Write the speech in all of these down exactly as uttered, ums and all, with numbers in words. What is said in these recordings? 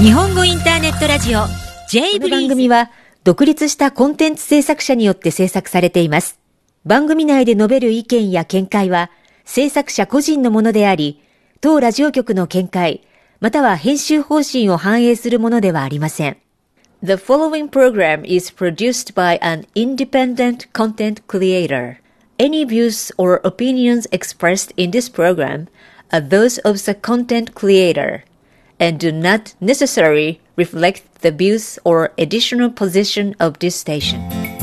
日本語インターネットラジオ J ブリーズ。 この番組は独立したコンテンツ制作者によって制作されています。番組内で述べる意見や見解は制作者個人のものであり、当ラジオ局の見解または編集方針を反映するものではありません。The following program is produced by an independent content creator. Any views or opinions expressed in this program are those of the content creator and do not necessarily reflect the views or editorial position of this station.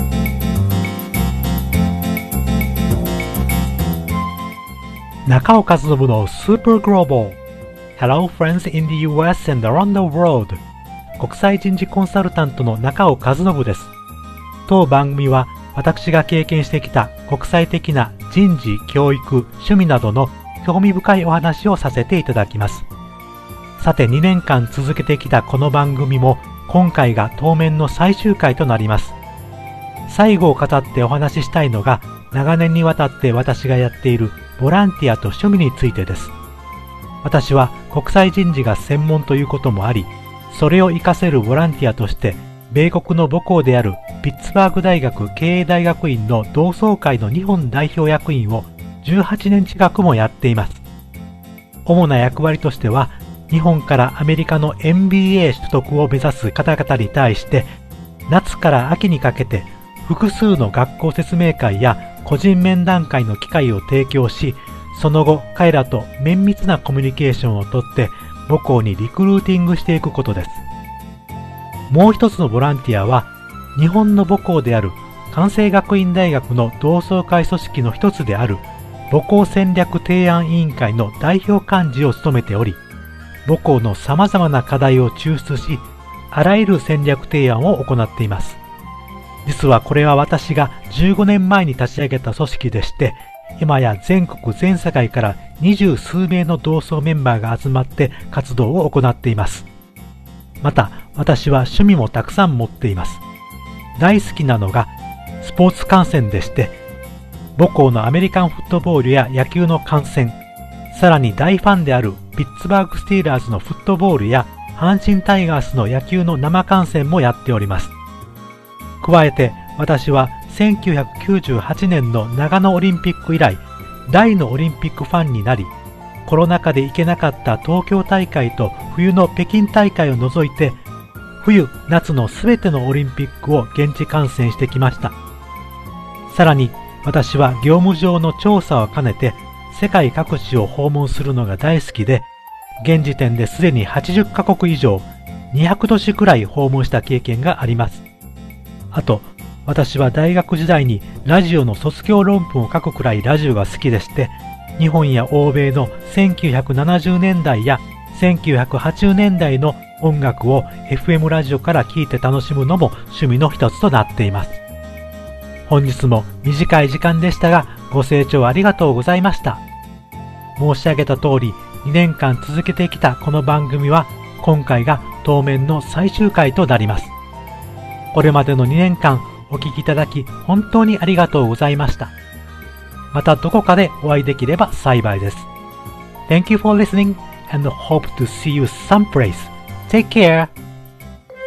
中尾和信の Super Global Hello friends in the ユーエス and around the world 国際人事コンサルタントの中尾和信です。当番組は私が経験してきた国際的な人事、教育、趣味などの興味深いお話をさせていただきます。さてにねんかん続けてきたこの番組も今回が当面の最終回となります。最後を語ってお話ししたいのが長年にわたって私がやっているボランティアと趣味についてです。私は国際人事が専門ということもあり、それを活かせるボランティアとして米国の母校であるピッツバーグ大学経営大学院の同窓会の日本代表役員をじゅうはちねん近くもやっています。主な役割としては、日本からアメリカの エムビーエー 取得を目指す方々に対して、夏から秋にかけて複数の学校説明会や個人面談会の機会を提供し、その後彼らと綿密なコミュニケーションをとって母校にリクルーティングしていくことです。もう一つのボランティアは、日本の母校である関西学院大学の同窓会組織の一つである母校戦略提案委員会の代表幹事を務めており、母校の様々な課題を抽出し、あらゆる戦略提案を行っています。実はこれは私がじゅうごねんまえに立ち上げた組織でして、今や全国全世界から二十数名の同窓メンバーが集まって活動を行っています。また、私は趣味もたくさん持っています。大好きなのがスポーツ観戦でして、母校のアメリカンフットボールや野球の観戦、さらに大ファンであるピッツバーグスティーラーズのフットボールや阪神タイガースの野球の生観戦もやっております。加えて私はせんきゅうひゃくきゅうじゅうはちねんの長野オリンピック以来、大のオリンピックファンになり、コロナ禍で行けなかった東京大会と冬の北京大会を除いて、冬、夏のすべてのオリンピックを現地観戦してきました。さらに私は業務上の調査を兼ねて世界各地を訪問するのが大好きで、現時点ですでにはちじゅっかこく以上、にひゃくどしくらい訪問した経験があります。あと、私は大学時代にラジオの卒業論文を書くくらいラジオが好きでして、日本や欧米のせんきゅうひゃくななじゅうねんだいやせんきゅうひゃくはちじゅうねんだいの音楽を エフエム ラジオから聴いて楽しむのも趣味の一つとなっています。本日も短い時間でしたが、ご清聴ありがとうございました。申し上げた通り、にねんかん続けてきたこの番組は、今回が当面の最終回となります。これまでのにねんかんお聞きいただき、本当にありがとうございました。またどこかでお会いできれば幸いです。Thank you for listening and hope to see you someplace. Take care!